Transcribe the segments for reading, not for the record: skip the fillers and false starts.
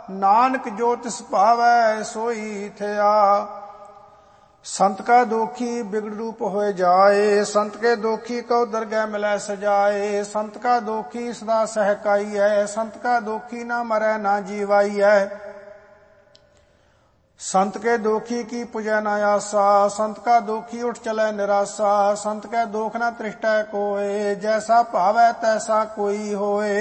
नानक जो तिस पावै सोई थिया। संत का दोखी बिगड़ रूप होए जाए, संत के दोखी को दरगह मिलै सजाए। संत का दोखी सदा सहकाई है, संत का दोखी ना मरै ना जीवाई है। संत के दोखी की पूजै न आसा, संत का दोखी उठ चलै निराशा। संत के दोख न तृष्टै कोय, जैसा भावै तैसा कोई होए।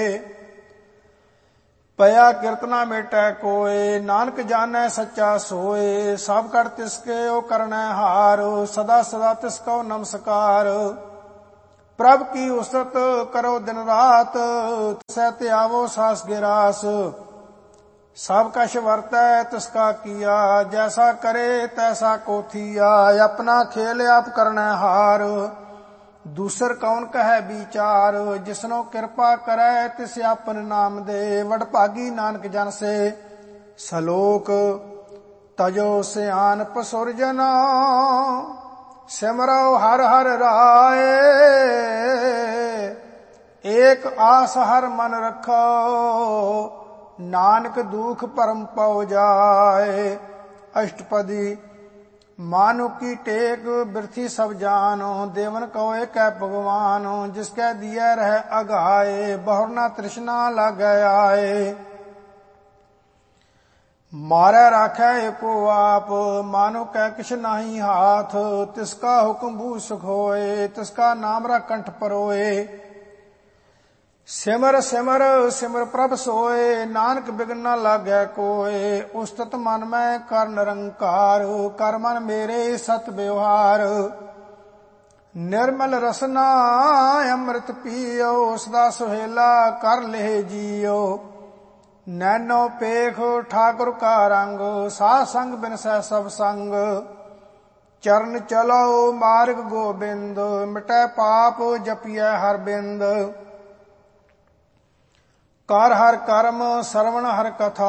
पया कीर्तना मेटै कोय, नानक जानै सच्चा सोए। सब कर तिसके ओ करनै हार, सदा सदा तिसको नमस्कार। प्रभ की उसरत करो दिन रात, तिसै त्यावो सास गिरास। सब कश वरतै तिसका किया, जैसा करे तैसा को थिया। अपना खेल आप करनै हार, दूसर कौन कहे विचार। जिसनो कृपा करे तिस आपन नाम दे, वडभागी नानक जन से सलोक। तजो सियान पसुर जना, सिमरो हर हर राय। एक आस हर मन रखो, नानक दुख परम पौ जाए। अष्टपदी मानु की टेक बिरथी सब जानो, देवन को एक भगवान। जिसके दिए रह अगाए, बहुर ना तृष्णा लागे आए। मारे राखे एको आप, मानो कै किछ नाही हाथ। तिसका हुक्म भू सुख होए, तिसका नाम रा कंठ परोए। सिमर सिमर सिमर प्रभ सोए, नानक बिघन न लागै कोय। उस्तत मन में कर निरंकार, कर मन मेरे सत व्यवहार। निर्मल रसना अमृत पियो, सदा सुहेला कर ले जियो। नैनो पेख ठाकुर का रंग, साध संग बिनसै सब संग। चरण चलो मार्ग गोबिंद, मिटै पाप जपियै हर बिंद। कर हर कर्म श्रवण हर कथा,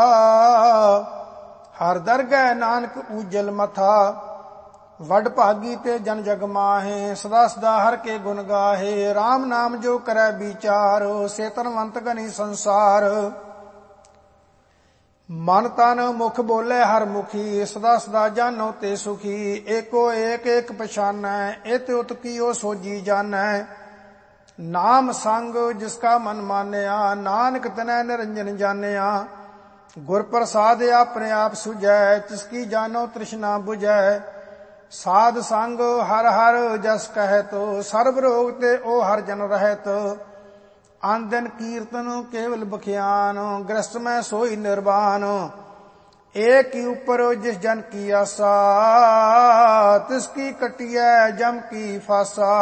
हर दरगह नानक उजल मथा। वड भागी ते जन जग माहे, सदा सदा हर के गुण गाहे। राम नाम जो करे विचार, से तनवंत गनी संसार। मन तन मुख बोले हर मुखी, सदा सदा जानो ते सुखी। एको एक एक पछानै, इत उत कीओ सोजी जानै। नाम संग जिसका मन मानया, नानक तनै निरंजन जानिया। गुर प्रसाद अपने आप सुझै, तिसकी जानो तृष्णा बुझै। साध संग हर हर जस कहत, सर्व रोग ते ओ हर जन रहत। आन दिन कीर्तन केवल बख्यान, ग्रस्त में सोई निर्वाण। एक ही ऊपर जिस जन की आशा, तिसकी कटियै जम की फासा।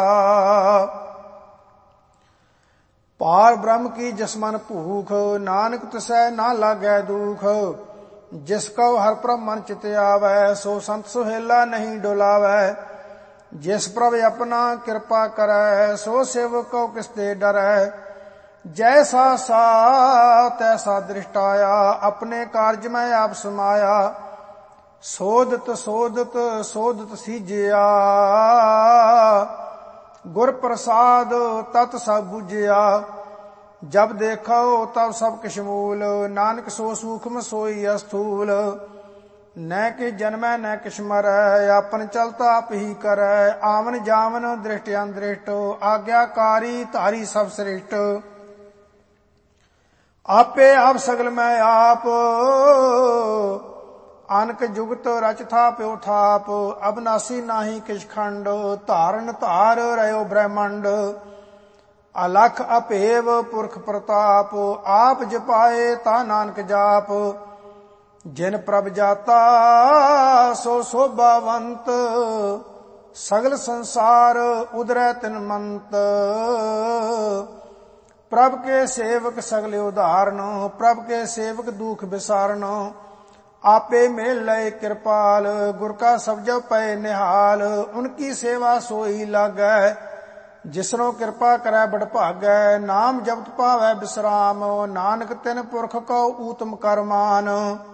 पार ब्रह्म की जसमन भूख, नानक तिसै ना लागै दुख। जिसको हर प्रभ मन चित आवै, सो संत सुहेला नहीं डोलावै। जिस प्रभ अपना कृपा करै, सो सेवक को किसते डरै। जैसा सा तैसा दृष्टाया, अपने कार्य में आप समाया। सोदत सोदत सोदत सीजिया, गुर प्रसाद तत सब बुझिया। जब देखो तब सब किश मूल, नानक सो सूक्ष्म सोई अस्थूल। न कि जन्मै न किश मरै, आपन चलता आप ही करै। आवन जावन दृष्टि अनदृष्ट, आज्ञाकारी धारी सब श्रेष्ठ। आपे आप सगल में आप, अनक जुगत रच थाप थाप। अबनासी नाही किछ खंड, धारण धार रहो ब्रह्मंड। अलख अपेव पुरख प्रताप, आप जपाए ता नानक जाप। जिन प्रभ जाता सो शोभावंत, सगल संसार उदरै तिन मंत। प्रभ के सेवक सगले उदाहरण, प्रभ के सेवक दुख विसारण। आपे मेल लय कृपाल, गुर का सब जब पै निहाल। उनकी सेवा सोई लागै, जिसनो कृपा करै बड़ भागै। नाम जपत पावै विश्राम, नानक तिन पुरख को ऊतम कर मान।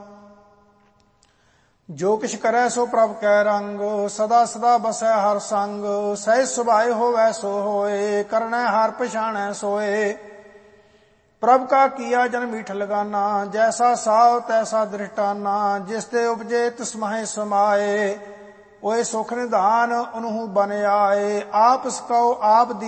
जो किछ करै सो प्रभ कै रंग, सदा सदा बसै हर संग। सहज सुभाए होवै सो होए, करनै हार पछाणै सोए। ਪ੍ਰਭ ਕਾ ਕੀਆ ਜਨ ਮੀਠ ਲਗਾਨਾ, ਜੈਸਾ ਸਾਵ ਤੈਸਾ ਦ੍ਰਿਸ਼ਟਾਨਾ, ਜਿਸ ਤੇ ਉਪਜੇ ਤਿਸ ਮਹਿ ਸਮਾਏ, ਓਏ ਸੁਖ ਨਿਧਾਨ ਉਨਹੂ ਬਨ ਆਏ, ਆਪ ਸਕਉ ਆਪ